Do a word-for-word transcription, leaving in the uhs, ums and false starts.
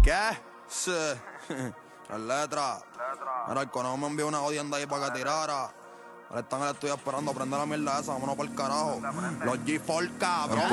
¿Qué? Sí. Las letras. Mira, el conejo me envió una jodienda ahí para que tirara. Ahora están en el estudio esperando, prender la mierda esa, vámonos para el carajo. Los G cuatro, cabrón.